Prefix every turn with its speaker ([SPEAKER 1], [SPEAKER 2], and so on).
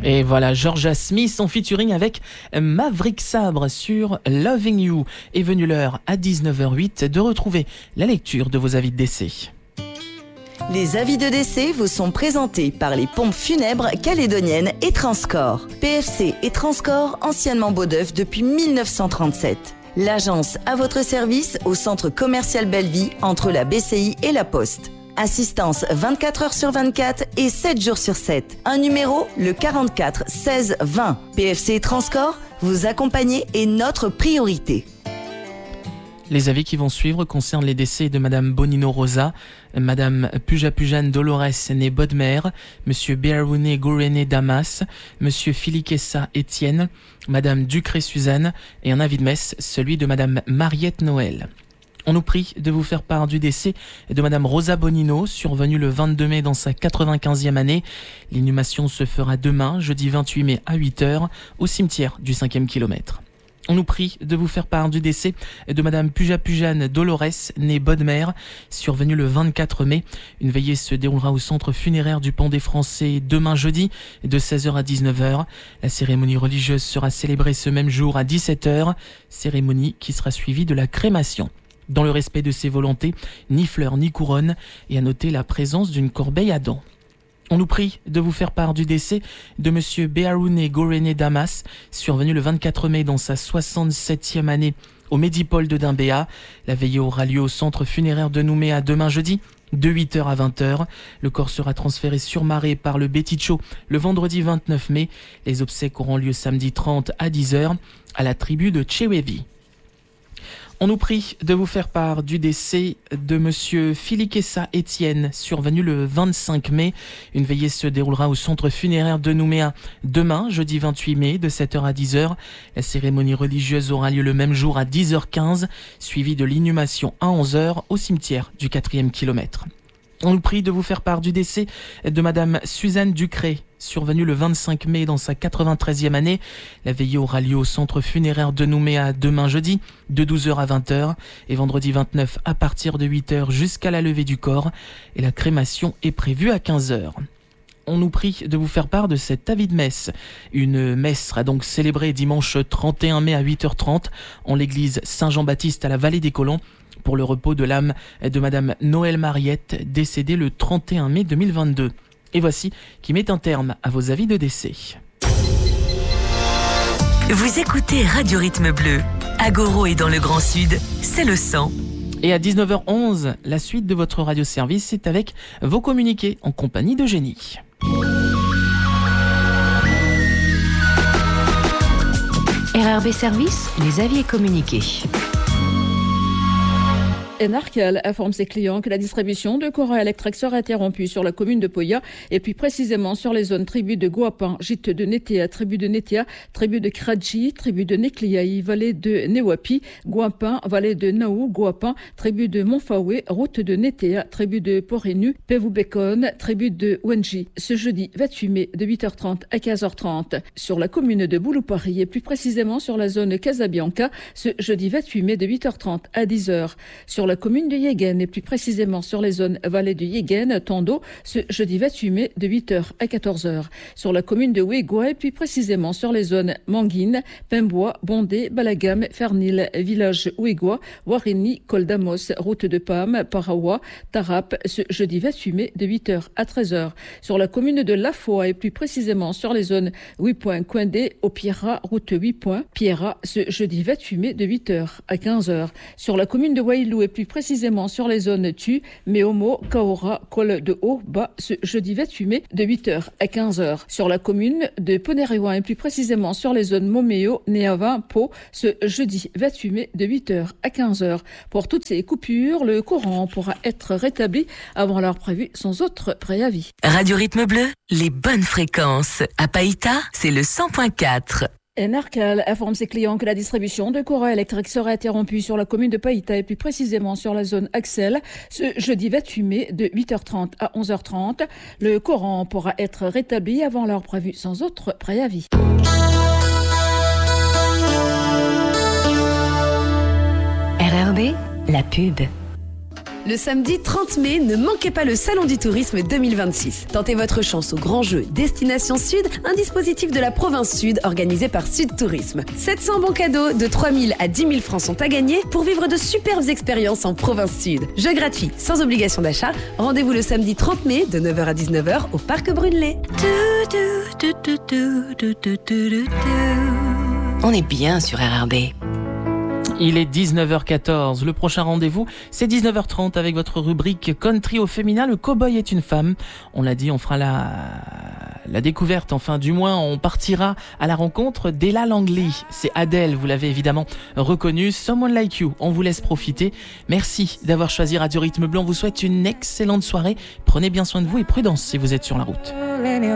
[SPEAKER 1] Et voilà, Georgia Smith en featuring avec Maverick Sabre sur Loving You. Est venue l'heure à 19h08 de retrouver la lecture de vos avis de décès.
[SPEAKER 2] Les avis de décès vous sont présentés par les pompes funèbres calédoniennes et Transcorps. PFC et Transcorps, anciennement Beaudeuf depuis 1937. L'agence à votre service au centre commercial Belleville entre la BCI et la Poste. Assistance 24 heures sur 24 et 7 jours sur 7. Un numéro, le 44 16 20. PFC et Transcorps, vous accompagner est notre priorité.
[SPEAKER 1] Les avis qui vont suivre concernent les décès de Madame Bonino Rosa, Madame Pujapujane Dolores née Bodmer, Monsieur Béaroune Gourene Damas, Monsieur Filikessa Étienne, Madame Ducré Suzanne et un avis de messe, celui de Madame Mariette Noël. On nous prie de vous faire part du décès de Madame Rosa Bonino, survenue le 22 mai dans sa 95e année. L'inhumation se fera demain, jeudi 28 mai à 8h, au cimetière du 5e kilomètre. On nous prie de vous faire part du décès de Madame Pujapujane Dolores, née Bodmer, survenue le 24 mai. Une veillée se déroulera au centre funéraire du Pont des Français demain jeudi, de 16h à 19h. La cérémonie religieuse sera célébrée ce même jour à 17h, cérémonie qui sera suivie de la crémation. Dans le respect de ses volontés, ni fleurs ni couronne, et à noter la présence d'une corbeille à dents. On nous prie de vous faire part du décès de Monsieur Béaroune Gourene Damas, survenu le 24 mai dans sa 67e année au Médipôle de Dimbéa. La veillée aura lieu au centre funéraire de Nouméa demain jeudi, de 8h à 20h. Le corps sera transféré sur marée par le Betticho le vendredi 29 mai. Les obsèques auront lieu samedi 30 à 10h à la tribu de Chewevi. On nous prie de vous faire part du décès de Monsieur Filikessa Étienne, survenu le 25 mai. Une veillée se déroulera au centre funéraire de Nouméa demain, jeudi 28 mai, de 7h à 10h. La cérémonie religieuse aura lieu le même jour à 10h15, suivie de l'inhumation à 11h au cimetière du 4e kilomètre. On nous prie de vous faire part du décès de Madame Suzanne Ducré, survenue le 25 mai dans sa 93e année. La veillée aura lieu au centre funéraire de Nouméa demain jeudi, de 12h à 20h, et vendredi 29 à partir de 8h jusqu'à la levée du corps, et la crémation est prévue à 15h. On nous prie de vous faire part de cet avis de messe. Une messe sera donc célébrée dimanche 31 mai à 8h30 en l'église Saint-Jean-Baptiste à la Vallée des Colons, pour le repos de l'âme de Madame Noël Mariette, décédée le 31 mai 2022. Et voici qui met un terme à vos avis de décès.
[SPEAKER 3] Vous écoutez Radio Rythme Bleu. À Goro et dans le Grand Sud, c'est le 100.
[SPEAKER 1] Et à 19h11, la suite de votre radioservice, c'est avec vos communiqués en compagnie d'Eugénie.
[SPEAKER 4] RRB Service, les avis et communiqués.
[SPEAKER 5] Enarcal informe ses clients que la distribution de courant électrique sera interrompue sur la commune de Poya et puis précisément sur les zones tribus de Guapan, gîte de Netea, tribu de Netea, tribu de Kradji, tribu de Nekliaï, vallée de Newapi, Guapan, vallée de Naou, Guapan, tribu de Montfaoué, route de Netea, tribu de Porenu, Pevou-Bécon, tribu de Wenji. Ce jeudi 28 mai de 8h30 à 15h30 sur la commune de Bouloupari et plus précisément sur la zone Casabianca, ce jeudi 28 mai de 8h30 à 10h. Sur la commune de Yégen et plus précisément sur les zones vallée de Yégen, Tondo, ce jeudi 28 mai de 8h à 14h. Sur la commune de Ouégoua et plus précisément sur les zones Manguine, Pimbois, Bondé, Balagam, Fernil, village Ouégoua, Warini, Coldamos, route de Pam, Parawa, Tarap, ce jeudi 28 mai de 8h à 13h. Sur la commune de Lafoa et plus précisément sur les zones 8 points Coindé, Opiera, route 8 points, Piera, ce jeudi 28 mai de 8h à 15h. Sur la commune de Wailou et plus précisément sur les zones Tu, Méomo, Kaora, Col de Haut, Bas, ce jeudi 28 mai de 8h à 15h. Sur la commune de Ponéréouin et plus précisément sur les zones Moméo, Néavin, Pau, ce jeudi 28 mai de 8h à 15h. Pour toutes ces coupures, le courant pourra être rétabli avant l'heure prévue sans autre préavis.
[SPEAKER 3] Radio Rythme Bleu, les bonnes fréquences. À Païta, c'est le 100.4.
[SPEAKER 5] Enarcal informe ses clients que la distribution de courant électrique sera interrompue sur la commune de Païta et plus précisément sur la zone Axel ce jeudi 28 mai de 8h30 à 11h30. Le courant pourra être rétabli avant l'heure prévue sans autre préavis.
[SPEAKER 4] RRB, la pub.
[SPEAKER 6] Le samedi 30 mai, ne manquez pas le Salon du Tourisme 2026. Tentez votre chance au grand jeu Destination Sud, un dispositif de la province Sud organisé par Sud Tourisme. 700 bons cadeaux de 3 000 à 10 000 francs sont à gagner pour vivre de superbes expériences en province Sud. Jeux gratuits, sans obligation d'achat. Rendez-vous le samedi 30 mai de 9h à 19h au Parc Brunelay.
[SPEAKER 4] On est bien sur RRB.
[SPEAKER 1] Il est 19h14. Le prochain rendez-vous, c'est 19h30 avec votre rubrique Country au féminin. Le cow-boy est une femme. On l'a dit, on fera la découverte. Enfin, du moins, on partira à la rencontre d'Ella Langley. C'est Adele, vous l'avez évidemment reconnu. Someone Like You. On vous laisse profiter. Merci d'avoir choisi Radio Rythme Bleu. On vous souhaite une excellente soirée. Prenez bien soin de vous et prudence si vous êtes sur la route.